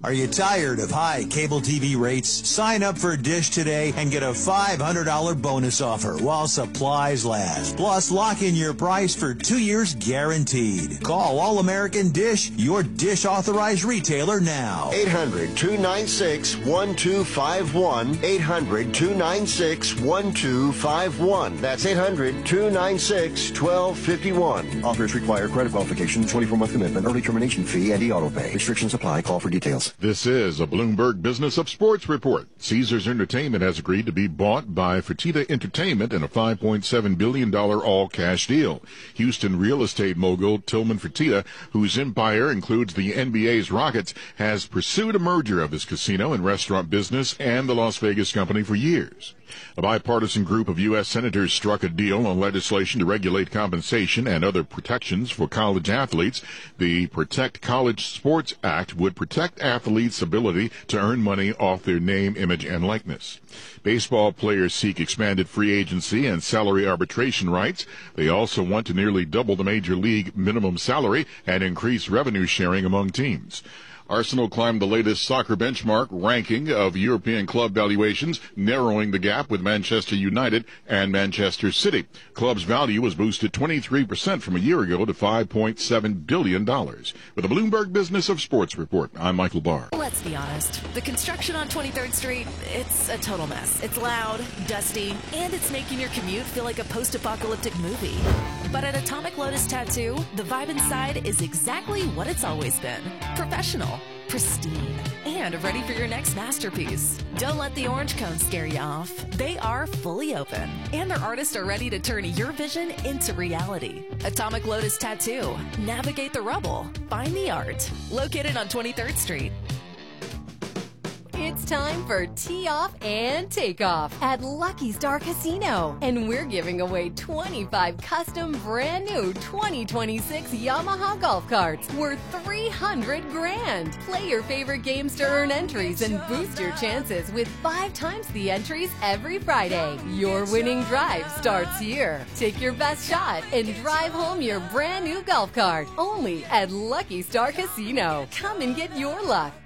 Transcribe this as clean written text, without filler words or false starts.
Are you tired of high cable TV rates? Sign up for Dish today and get a $500 bonus offer while supplies last. Plus, lock in your price for 2 years guaranteed. Call All American Dish, your Dish authorized retailer now. 800-296-1251. 800-296-1251. That's 800-296-1251. Offers require credit qualification, 24-month commitment, early termination fee, and e-auto pay. Restrictions apply. Call for details. This is a Bloomberg Business of Sports report. Caesars Entertainment has agreed to be bought by Fertitta Entertainment in a $5.7 billion all-cash deal. Houston real estate mogul Tillman Fertitta, whose empire includes the NBA's Rockets, has pursued a merger of his casino and restaurant business and the Las Vegas company for years. A bipartisan group of U.S. senators struck a deal on legislation to regulate compensation and other protections for college athletes. The Protect College Sports Act would protect athletes' ability to earn money off their name, image, and likeness. Baseball players seek expanded free agency and salary arbitration rights. They also want to nearly double the major league minimum salary and increase revenue sharing among teams. Arsenal climbed the latest soccer benchmark ranking of European club valuations, narrowing the gap with Manchester United and Manchester City. Club's value was boosted 23% from a year ago to $5.7 billion. With a Bloomberg Business of Sports report, I'm Michael Barr. Let's be honest. The construction on 23rd Street, it's a total mess. It's loud, dusty, and it's making your commute feel like a post-apocalyptic movie. But at Atomic Lotus Tattoo, the vibe inside is exactly what it's always been. Professional, pristine, and ready for your next masterpiece. Don't let the orange cone scare you off. They are fully open, and their artists are ready to turn your vision into reality. Atomic Lotus Tattoo. Navigate the rubble. Find the art. Located on 23rd Street. It's time for Tee Off and Takeoff at Lucky Star Casino. And we're giving away 25 custom brand new 2026 Yamaha golf carts worth $300 grand. Play your favorite games to earn entries and boost your chances with 5 times the entries every Friday. Your winning drive starts here. Take your best shot and drive home your brand new golf cart only at Lucky Star Casino. Come and get your luck.